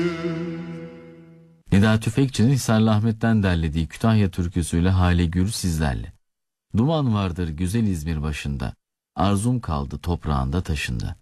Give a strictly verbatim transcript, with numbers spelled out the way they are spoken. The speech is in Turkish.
Nida Tüfekçi'nin Hisarlı Ahmet'ten derlediği Kütahya türküsüyle Hale Gür sizlerle. Duman vardır güzel İzmir başında, arzum kaldı toprağında taşında.